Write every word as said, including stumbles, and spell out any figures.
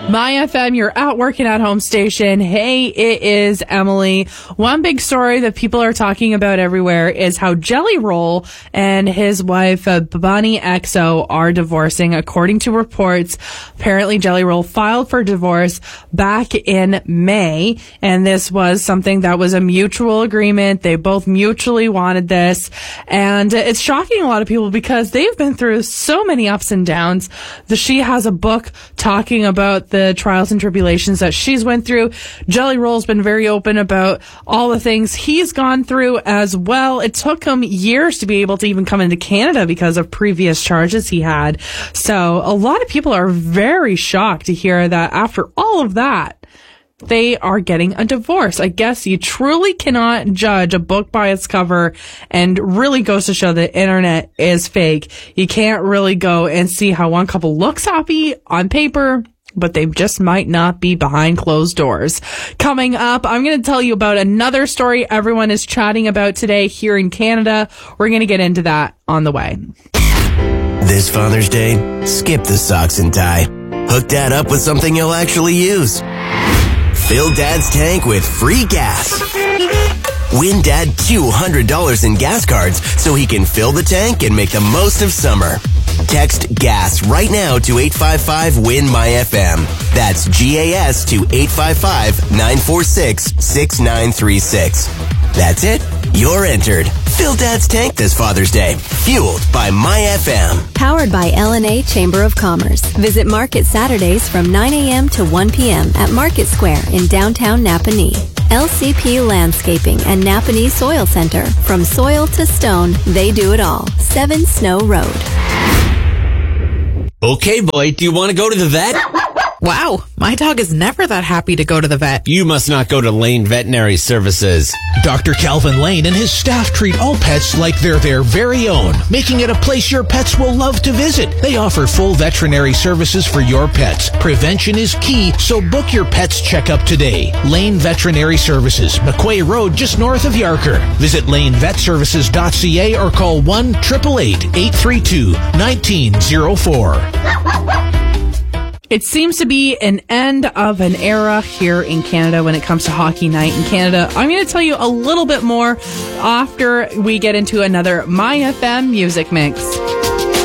My F M, you're at working at home station. Hey, it is Emily. One big story that people are talking about everywhere is how Jelly Roll and his wife, uh, Bonnie X O, are divorcing. According to reports, apparently Jelly Roll filed for divorce back in May, and this was something that was a mutual agreement. They both mutually wanted this, and it's shocking a lot of people because they've been through so many ups and downs. The, she has a book talking about the trials and tribulations that she's went through. Jelly Roll's been very open about all the things he's gone through as well. It took him years to be able to even come into Canada because of previous charges he had. So a lot of people are very shocked to hear that after all of that, they are getting a divorce. I guess you truly cannot judge a book by its cover, and really goes to show the internet is fake. You can't really go and see how one couple looks happy on paper, but they just might not be behind closed doors. Coming up, I'm going to tell you about another story everyone is chatting about today here in Canada. We're going to get into that on the way. This Father's Day, skip the socks and tie. Hook Dad up with something you'll actually use. Fill Dad's tank with free gas. Win Dad two hundred dollars in gas cards so he can fill the tank and make the most of summer. Text GAS right now to eight five five win my F M. That's G A S to eight five five nine four six six nine three six. That's it. You're entered. Fill Dad's tank this Father's Day. Fueled by My F M. Powered by L and A Chamber of Commerce. Visit Market Saturdays from nine a.m. to one p.m. at Market Square in downtown Napanee. L C P Landscaping and Napanee Soil Center. From soil to stone, they do it all. seven Snow Road. Okay, boy, do you want to go to the vet? Wow, my dog is never that happy to go to the vet. You must not go to Lane Veterinary Services. Doctor Calvin Lane and his staff treat all pets like they're their very own, making it a place your pets will love to visit. They offer full veterinary services for your pets. Prevention is key, so book your pet's checkup today. Lane Veterinary Services, McQuay Road, just north of Yarker. Visit lane vet services dot c a or call one eight eight eight, eight three two, one nine zero four. It seems to be an end of an era here in Canada when it comes to Hockey Night in Canada. I'm going to tell you a little bit more after we get into another My F M music mix.